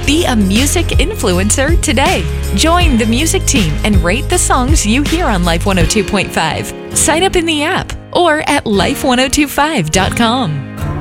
Be a music influencer today. Join the music team and rate the songs you hear on Life 102.5. Sign up in the app or at life1025.com.